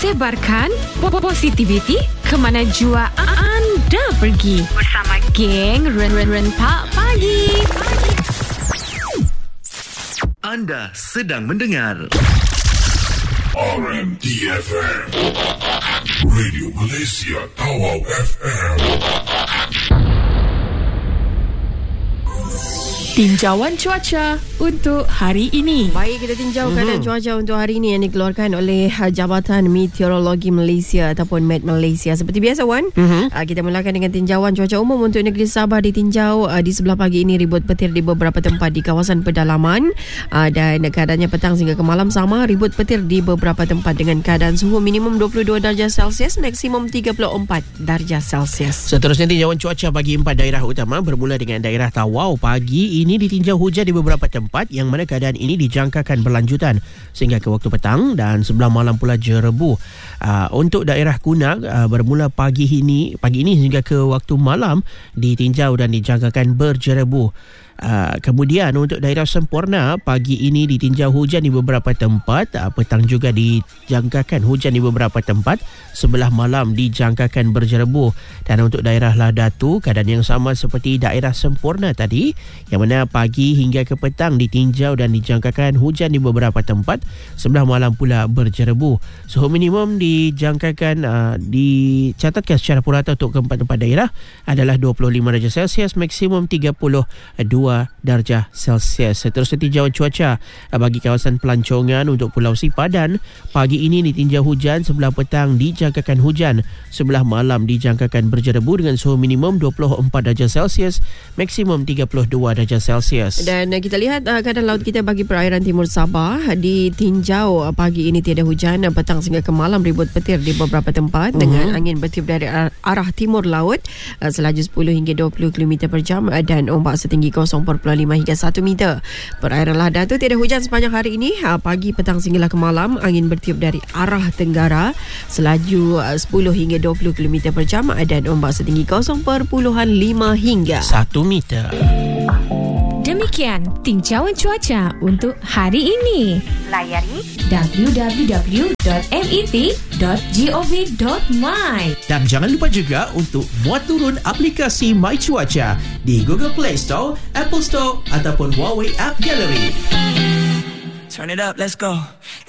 Sebarkan positivity ke mana jua anda pergi bersama geng Rentak Pagi. Anda sedang mendengar RMDFM Radio Malaysia Tawau FM. Tinjauan cuaca untuk hari ini. Baik, kita tinjau keadaan cuaca untuk hari ini yang dikeluarkan oleh Jabatan Meteorologi Malaysia ataupun Met Malaysia. Seperti biasa, Wan, kita mulakan dengan tinjauan cuaca umum untuk negeri Sabah. Ditinjau di sebelah pagi ini ribut petir di beberapa tempat di kawasan pedalaman, dan keadaannya petang hingga ke malam sama, ribut petir di beberapa tempat dengan keadaan suhu minimum 22 darjah Celsius, maksimum 34 darjah Celsius. Seterusnya tinjauan cuaca bagi 4 daerah utama, bermula dengan daerah Tawau. Pagi ini ditinjau hujan di beberapa tempat yang mana keadaan ini dijangkakan berlanjutan sehingga ke waktu petang, dan sebelah malam pula jerebu. Untuk daerah Kunang, bermula pagi ini hingga ke waktu malam ditinjau dan dijangkakan berjerebu. Kemudian untuk daerah Semporna, pagi ini ditinjau hujan di beberapa tempat, petang juga dijangkakan hujan di beberapa tempat, sebelah malam dijangkakan berjerebu. Dan untuk daerah Ladatu, keadaan yang sama seperti daerah Semporna tadi, yang mana pagi hingga ke petang ditinjau dan dijangkakan hujan di beberapa tempat, sebelah malam pula berjerebu. Suhu minimum dijangkakan dicatatkan secara purata untuk keempat tempat daerah adalah 25 darjah Celsius, maksimum 32 darjah Celsius. Seterusnya tinjauan cuaca bagi kawasan pelancongan untuk Pulau Sipadan. Pagi ini ditinjau hujan, sebelah petang dijangkakan hujan, sebelah malam dijangkakan berjerebu dengan suhu minimum 24 darjah Celsius, maksimum 32 darjah Celsius. Dan kita lihat keadaan laut kita bagi perairan timur Sabah. Ditinjau pagi ini tiada hujan, petang hingga ke malam ribut petir di beberapa tempat dengan angin bertiup dari arah timur laut selaju 10 hingga 20 km per jam dan ombak setinggi 0.5 hingga 1 meter. Perairan Ladatu tiada hujan sepanjang hari ini. Pagi, petang sehinggalah ke malam angin bertiup dari arah tenggara selaju 10 hingga 20 km per jam dan ombak setinggi 0.5 hingga 1 meter. Demikian tinjauan cuaca untuk hari ini. Layari www.met.gov.my. Dan jangan lupa juga untuk muat turun aplikasi My Cuaca di Google Play Store, Apple Store ataupun Huawei App Gallery. Turn it up, let's go.